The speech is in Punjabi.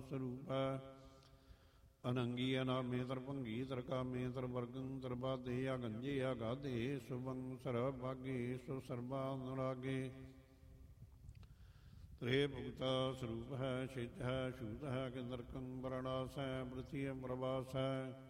ਸਰੂਪ ਹੈ। ਅਨੰਗੀ ਅਨਾਮੇ ਤਰਭੰਗੀ ਤਰਕਾਮੇ ਤਰਵਰਗੰ ਤਰਬਾਦੇ ਆਗੰਜੇ ਆਗਾਦੇ ਸੁਭੰ ਸਰਭਾਗੇ ਸੋ ਸਰਬਾ ਅਨੁਰਾਗੇ। ਤ੍ਰੇ ਭੁਗਤਾ ਸਰੂਪ ਹੈ ਛਿਤ ਹੈ ਛੂਤ ਹੈ ਕਿ ਨਰਕੰ ਬਰਣਾਸ ਹੈ ਬ੍ਰਿਥਿ ਪ੍ਰਵਾਸ ਹੈ।